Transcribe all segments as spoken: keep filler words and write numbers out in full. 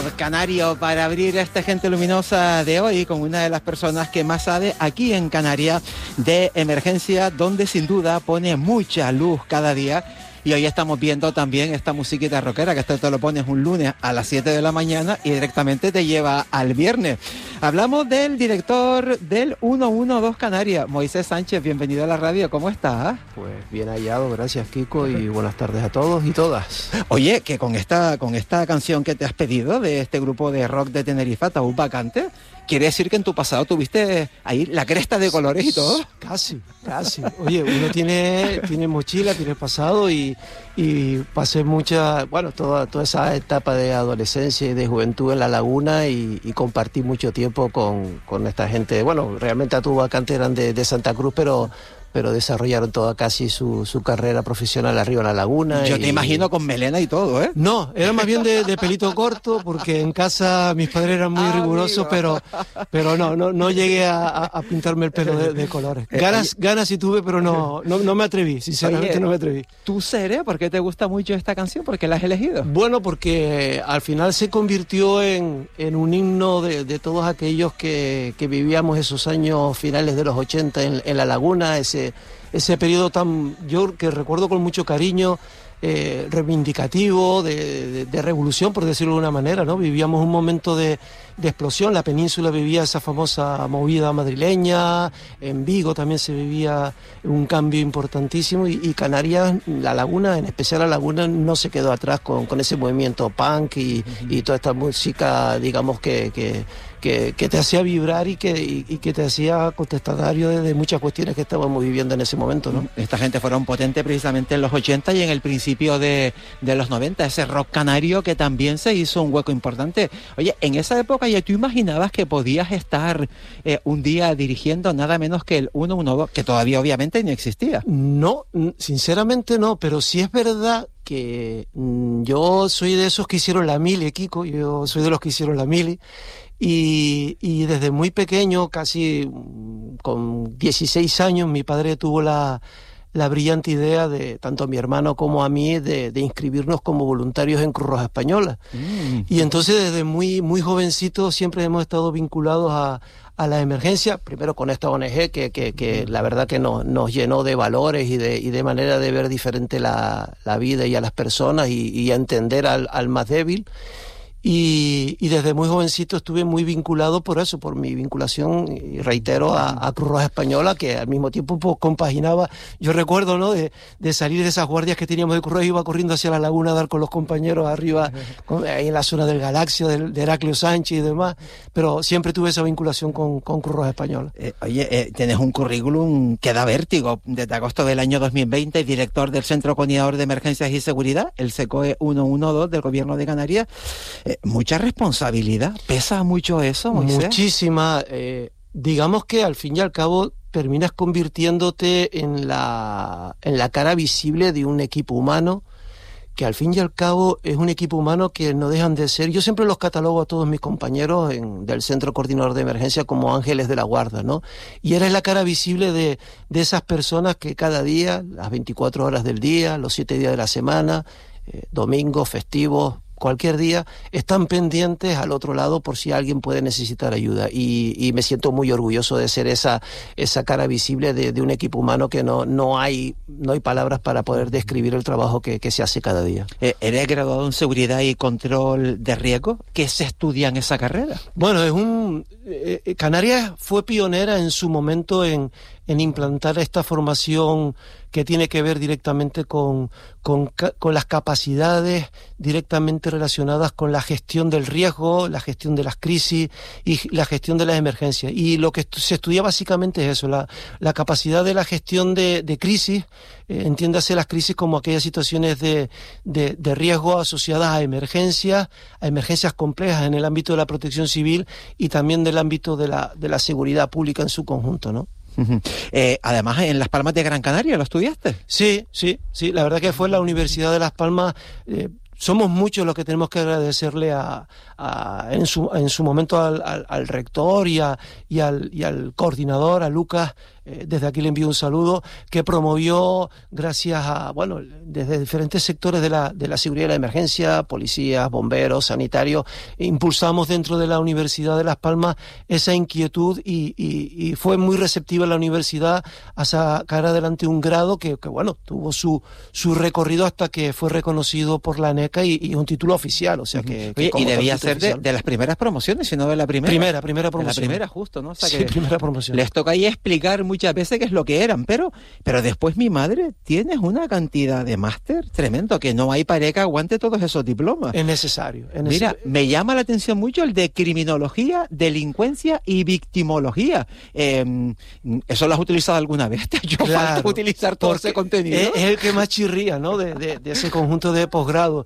canario para abrir esta Gente Luminosa de hoy con una de las personas que más sabe aquí en Canarias de emergencia, donde sin duda pone mucha luz cada día. Y hoy estamos viendo también esta musiquita rockera, que esto te lo pones un lunes a las siete de la mañana y directamente te lleva al viernes. Hablamos del director del ciento doce Canarias, Moisés Sánchez. Bienvenido a la radio, ¿cómo estás? Pues bien hallado, gracias Kiko, y buenas tardes a todos y todas. Oye, que con esta, con esta canción que te has pedido de este grupo de rock de Tenerife, Ataúd Vacante, ¿quiere decir que en tu pasado tuviste ahí la cresta de colores y todo? Casi, casi. Oye, uno tiene, tiene mochila, tiene pasado y, y pasé mucha, bueno, toda, toda esa etapa de adolescencia y de juventud en La Laguna y, y compartí mucho tiempo con, con esta gente. Bueno, realmente Ataúd Vacante eran de, de Santa Cruz, pero... pero desarrollaron toda casi su, su carrera profesional arriba en La Laguna. Yo y... te imagino con melena y todo, ¿eh? No, era más bien de, de pelito corto, porque en casa mis padres eran muy ah, rigurosos, pero, pero no, no, no llegué a, a pintarme el pelo de, de colores. Ganas, ganas sí tuve, pero no, no, no me atreví, sinceramente. Oye, no me atreví. ¿Tú, Sere, por qué te gusta mucho esta canción? ¿Por qué la has elegido? Bueno, porque al final se convirtió en, en un himno de, de todos aquellos que, que vivíamos esos años finales de los ochenta en, en La Laguna, ese ese periodo tan, yo que recuerdo con mucho cariño, eh, reivindicativo, de, de, de revolución, por decirlo de una manera, ¿no? Vivíamos un momento de, de explosión, la península vivía esa famosa movida madrileña, en Vigo también se vivía un cambio importantísimo y, y Canarias, La Laguna, en especial La Laguna, no se quedó atrás con, con ese movimiento punk y, uh-huh. y toda esta música, digamos, que... que Que, que te hacía vibrar y que, y, y que te hacía contestatario de, de muchas cuestiones que estábamos viviendo en ese momento, ¿no? Esta gente fueron potentes precisamente en los ochenta y en el principio de, de los noventa, ese rock canario que también se hizo un hueco importante. Oye, en esa época ya tú imaginabas que podías estar eh, un día dirigiendo nada menos que el ciento doce, que todavía obviamente no existía. No, sinceramente no, pero sí es verdad que mmm, yo soy de esos que hicieron la mili, Kiko, yo soy de los que hicieron la mili. Y, y desde muy pequeño, casi con dieciséis años, mi padre tuvo la, la brillante idea de, tanto a mi hermano como a mí, de, de inscribirnos como voluntarios en Cruz Roja Española. Mm. Y entonces desde muy, muy jovencitos siempre hemos estado vinculados a, a la emergencia, primero con esta O N G que, que, que la verdad que nos, nos llenó de valores y de, y de manera de ver diferente la, la vida y a las personas y, y a entender al, al más débil. Y, y desde muy jovencito estuve muy vinculado por eso, por mi vinculación, y reitero, a, a Cruz Roja Española, que al mismo tiempo pues, compaginaba. Yo recuerdo, ¿no?, de, de salir de esas guardias que teníamos de Cruz Roja, iba corriendo hacia la laguna a dar con los compañeros arriba, con, ahí en la zona del Galaxia, del, de Heraclio Sánchez y demás, pero siempre tuve esa vinculación con, con Cruz Roja Española. Eh, oye, eh, tienes un currículum que da vértigo. Desde agosto del año dos mil veinte, director del Centro Coordinador de Emergencias y Seguridad, el SECOE ciento doce del Gobierno de Canarias. Eh, mucha responsabilidad, ¿pesa mucho eso, Moisés? Muchísima, eh, digamos que al fin y al cabo terminas convirtiéndote en la, en la cara visible de un equipo humano, que al fin y al cabo es un equipo humano que no dejan de ser, yo siempre los catalogo a todos mis compañeros en, del Centro Coordinador de Emergencia como ángeles de la guarda, ¿no? Y eres la cara visible de, de esas personas que cada día, las veinticuatro horas del día, los siete días de la semana, eh, domingos, festivos, cualquier día, están pendientes al otro lado por si alguien puede necesitar ayuda. Y, y me siento muy orgulloso de ser esa, esa cara visible de, de un equipo humano que no, no, hay, no hay palabras para poder describir el trabajo que, que se hace cada día. Eh, ¿Eres graduado en Seguridad y Control de Riesgo? ¿Qué se estudia en esa carrera? Bueno, es un... Eh, Canarias fue pionera en su momento en, en implantar esta formación que tiene que ver directamente con, con, con las capacidades directamente relacionadas con la gestión del riesgo, la gestión de las crisis y la gestión de las emergencias. Y lo que se estudia básicamente es eso, la, la capacidad de la gestión de, de crisis, eh, entiéndase las crisis como aquellas situaciones de, de, de riesgo asociadas a emergencias, a emergencias complejas en el ámbito de la protección civil y también del ámbito de la, de la seguridad pública en su conjunto, ¿no? Uh-huh. Eh, además, en Las Palmas de Gran Canaria, ¿lo estudiaste? Sí, sí, sí. La verdad que fue en la Universidad de Las Palmas. Eh, somos muchos los que tenemos que agradecerle a, a, en, su, en su momento al, al, al rector y, a, y, al, y al coordinador, a Lucas, eh, desde aquí le envío un saludo, que promovió, gracias a, bueno, desde diferentes sectores de la, de la seguridad y la emergencia, policías, bomberos, sanitarios, impulsamos dentro de la Universidad de Las Palmas esa inquietud y, y, y fue muy receptiva la universidad a sacar adelante un grado que, que bueno, tuvo su, su recorrido hasta que fue reconocido por la ANECA y, y un título oficial, o sea que... Oye, que y debía ser de, de las primeras promociones, si no de la primera. Primera, primera promoción. De la primera, justo, ¿no? O sea sí, que primera promoción. Les toca ahí explicar muchas veces qué es lo que eran, pero, pero después mi madre, tienes una cantidad de máster tremendo, que no hay pared que aguante todos esos diplomas. Es necesario. Es Mira, necesario. me llama la atención mucho el de criminología, delincuencia y victimología. Eh, ¿Eso lo has utilizado alguna vez? Yo Claro, falta utilizar todo ese contenido. Es, es el que más chirría, ¿no? De, de, de ese conjunto de posgrado.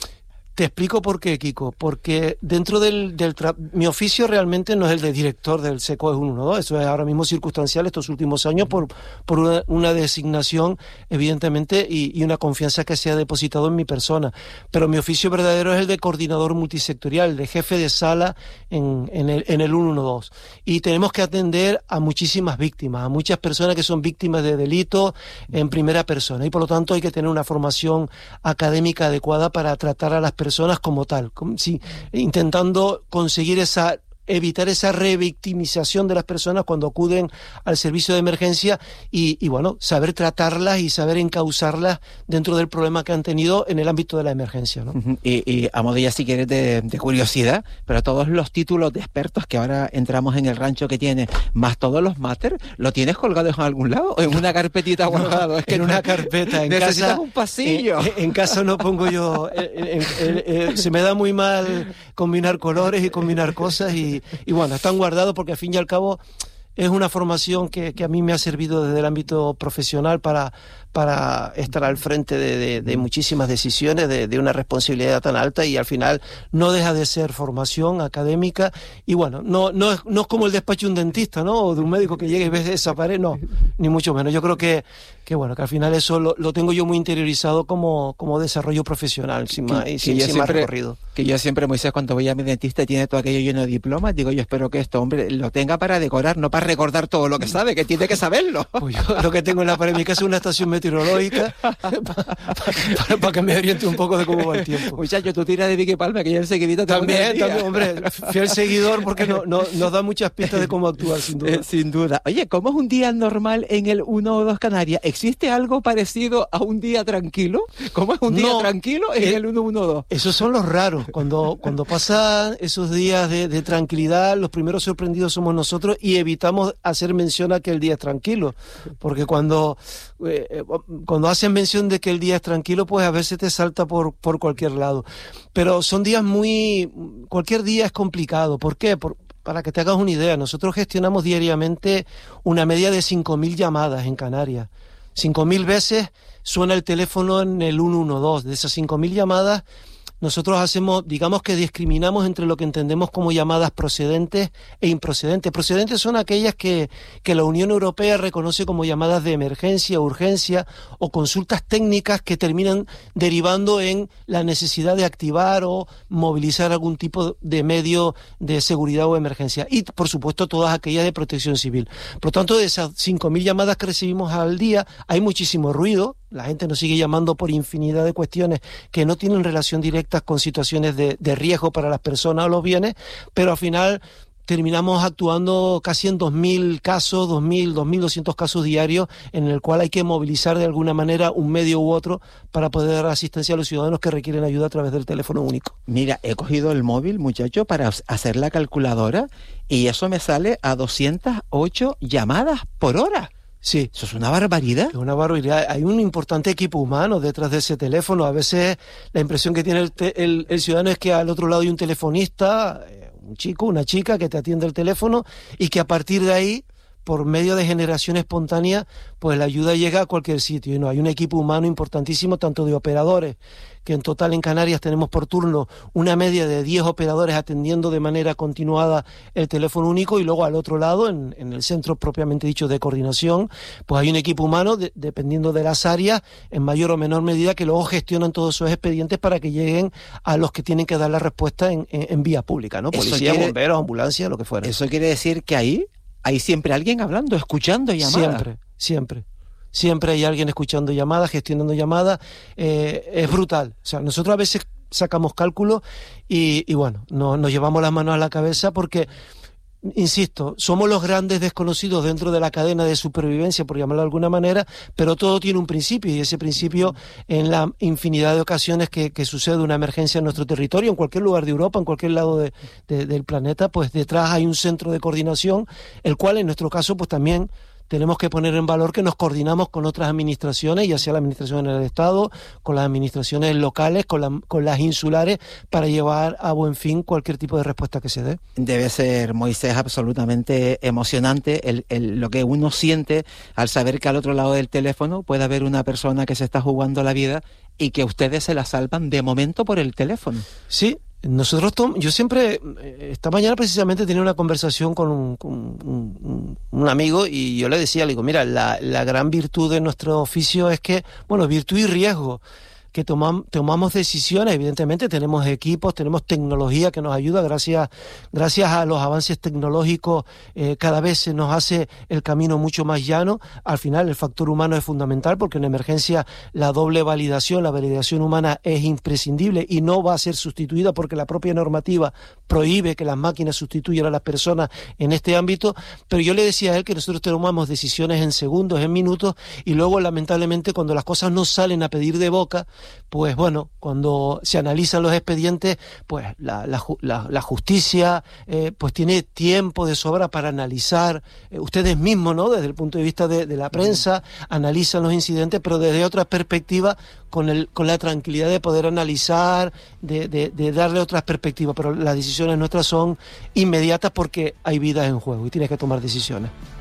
Te explico por qué, Kiko. Porque dentro del, del tra- mi oficio realmente no es el de director del SECOE ciento doce. Eso es ahora mismo circunstancial estos últimos años por, por una, una designación, evidentemente, y, y una confianza que se ha depositado en mi persona. Pero mi oficio verdadero es el de coordinador multisectorial, de jefe de sala en, en el, en el ciento doce. Y tenemos que atender a muchísimas víctimas, a muchas personas que son víctimas de delitos en primera persona. Y por lo tanto hay que tener una formación académica adecuada para tratar a las personas personas como tal, como si, intentando conseguir esa evitar esa revictimización de las personas cuando acuden al servicio de emergencia y, y bueno, saber tratarlas y saber encauzarlas dentro del problema que han tenido en el ámbito de la emergencia, ¿no? Uh-huh. Y, y a modo ya si quieres de, de curiosidad, pero todos los títulos de expertos que ahora entramos en el rancho que tienes, más todos los máster, ¿lo tienes colgado en algún lado o en una carpetita guardado? No, es que en no, una carpeta, en necesitas casa, un pasillo. En, en casa no pongo yo, en, en, en, en, se me da muy mal combinar colores y combinar cosas y Y, y bueno, están guardados porque al fin y al cabo es una formación que, que a mí me ha servido desde el ámbito profesional para, para estar al frente de, de, de muchísimas decisiones, de, de una responsabilidad tan alta y al final no deja de ser formación académica y bueno, no, no, es, no es como el despacho de un dentista, ¿no? O de un médico que llegue y ve esa pared, no, ni mucho menos. Yo creo que, que bueno, que al final eso lo, lo tengo yo muy interiorizado como, como desarrollo profesional, sin más, y sin, sin más recorrido. Que yo siempre, Moisés, cuando voy a mi dentista y tiene todo aquello lleno de diplomas, digo, yo espero que este hombre lo tenga para decorar, no para recordar todo lo que sabe, que tiene que saberlo. Pues yo lo que tengo en la pared de mi casa es una estación meteorológica para, para, para que me oriente un poco de cómo va el tiempo. Muchacho, tú tiras de Vicky Palma, que ya enseguidito te También, también, hombre, fiel seguidor porque no, no, nos da muchas pistas de cómo actuar, sin duda. Eh, sin duda. Oye, ¿cómo es un día normal en el ciento doce Canarias? ¿Existe algo parecido a un día tranquilo? ¿Cómo es un día no, tranquilo en eh, el ciento doce? Esos son los raros. Cuando, cuando pasan esos días de, de tranquilidad, los primeros sorprendidos somos nosotros y evitamos hacer mención a que el día es tranquilo. Porque cuando, eh, cuando hacen mención de que el día es tranquilo, pues a veces te salta por, por cualquier lado. Pero son días muy... Cualquier día es complicado. ¿Por qué? Por, para que te hagas una idea, nosotros gestionamos diariamente una media de cinco mil llamadas en Canarias. cinco mil veces suena el teléfono en el ciento doce. De esas cinco mil llamadas, nosotros hacemos, digamos que discriminamos entre lo que entendemos como llamadas procedentes e improcedentes. Procedentes son aquellas que, que la Unión Europea reconoce como llamadas de emergencia, urgencia o consultas técnicas que terminan derivando en la necesidad de activar o movilizar algún tipo de medio de seguridad o emergencia. Y, por supuesto, todas aquellas de protección civil. Por lo tanto, de esas cinco mil llamadas que recibimos al día, hay muchísimo ruido. La gente nos sigue llamando por infinidad de cuestiones que no tienen relación directa con situaciones de, de riesgo para las personas o los bienes, pero al final terminamos actuando casi en dos mil casos, dos mil, dos mil doscientos casos diarios, en el cual hay que movilizar de alguna manera un medio u otro para poder dar asistencia a los ciudadanos que requieren ayuda a través del teléfono único. Mira, he cogido el móvil, muchacho, para hacer la calculadora y eso me sale a doscientas ocho llamadas por hora. Sí. Eso es una barbaridad. Es una barbaridad. Hay un importante equipo humano detrás de ese teléfono. A veces la impresión que tiene el, te, el, el ciudadano es que al otro lado hay un telefonista, eh, un chico, una chica que te atiende el teléfono y que a partir de ahí, por medio de generación espontánea, pues la ayuda llega a cualquier sitio. Y no, hay un equipo humano importantísimo, tanto de operadores, que en total en Canarias tenemos por turno una media de diez operadores atendiendo de manera continuada el teléfono único, y luego al otro lado, en, en el centro propiamente dicho de coordinación, pues hay un equipo humano, de, dependiendo de las áreas, en mayor o menor medida, que luego gestionan todos esos expedientes para que lleguen a los que tienen que dar la respuesta en, en, en vía pública, ¿no? Policía, quiere, bomberos, ambulancia, lo que fuera. Eso quiere decir que ahí hay siempre alguien hablando, escuchando llamadas. Siempre, siempre. Siempre hay alguien escuchando llamadas, gestionando llamadas. Eh, es brutal. O sea, nosotros a veces sacamos cálculos y, y bueno, no, nos llevamos las manos a la cabeza porque, insisto, somos los grandes desconocidos dentro de la cadena de supervivencia, por llamarlo de alguna manera, pero todo tiene un principio, y ese principio, en la infinidad de ocasiones que, que sucede una emergencia en nuestro territorio, en cualquier lugar de Europa, en cualquier lado de, de, del planeta, pues detrás hay un centro de coordinación, el cual en nuestro caso pues también tenemos que poner en valor que nos coordinamos con otras administraciones, ya sea la administración del Estado, con las administraciones locales, con, la, con las insulares, para llevar a buen fin cualquier tipo de respuesta que se dé. Debe ser, Moisés, absolutamente emocionante el, el, lo que uno siente al saber que al otro lado del teléfono puede haber una persona que se está jugando la vida y que ustedes se la salvan de momento por el teléfono. Sí. Nosotros, yo siempre, esta mañana precisamente tenía una conversación con un, con un, un amigo y yo le decía, le digo, mira, la, la gran virtud de nuestro oficio es que, bueno, virtud y riesgo, que tomam, tomamos decisiones, evidentemente tenemos equipos, tenemos tecnología que nos ayuda, gracias, gracias a los avances tecnológicos eh, cada vez se nos hace el camino mucho más llano. Al final el factor humano es fundamental porque en emergencia la doble validación, la validación humana es imprescindible y no va a ser sustituida porque la propia normativa prohíbe que las máquinas sustituyan a las personas en este ámbito, pero yo le decía a él que nosotros tomamos decisiones en segundos, en minutos, y luego lamentablemente cuando las cosas no salen a pedir de boca, pues bueno, cuando se analizan los expedientes, pues la, la, la, la justicia eh, pues tiene tiempo de sobra para analizar, eh, ustedes mismos, ¿no? Desde el punto de vista de, de la prensa, analizan los incidentes, pero desde otra perspectiva, con, el, con la tranquilidad de poder analizar, de, de, de darle otras perspectivas, pero las decisiones nuestras son inmediatas porque hay vidas en juego y tienes que tomar decisiones.